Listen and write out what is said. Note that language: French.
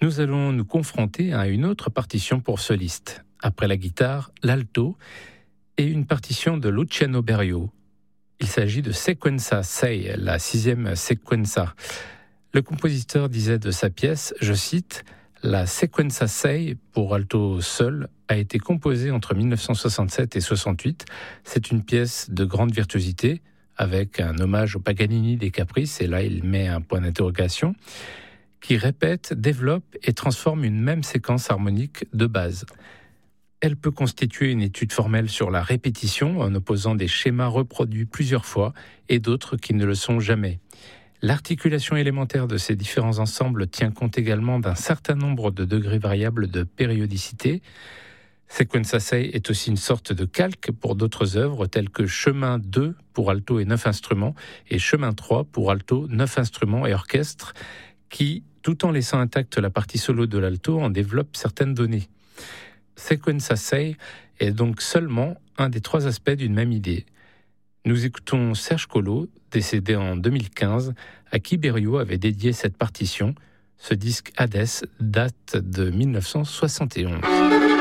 nous allons nous confronter à une autre partition pour soliste. Après la guitare, l'alto et une partition de Luciano Berio. Il s'agit de Sequenza 6, la 6e sequenza. Le compositeur disait de sa pièce, je cite, « La Sequenza 6 pour alto seul a été composée entre 1967 et 68. C'est une pièce de grande virtuosité, avec un hommage au Paganini des Caprices, et là il met un point d'interrogation, qui répète, développe et transforme une même séquence harmonique de base. Elle peut constituer une étude formelle sur la répétition en opposant des schémas reproduits plusieurs fois et d'autres qui ne le sont jamais. L'articulation élémentaire de ces différents ensembles tient compte également d'un certain nombre de degrés variables de périodicité. Sequenza 6 est aussi une sorte de calque pour d'autres œuvres telles que Chemin 2 pour alto et 9 instruments et Chemin 3 pour alto, 9 instruments et orchestre qui, tout en laissant intacte la partie solo de l'alto, en développe certaines données. Sequenza 6 est donc seulement un des 3 aspects d'une même idée. Nous écoutons Serge Collot, décédé en 2015, à qui Berio avait dédié cette partition. Ce disque Hadès date de 1971.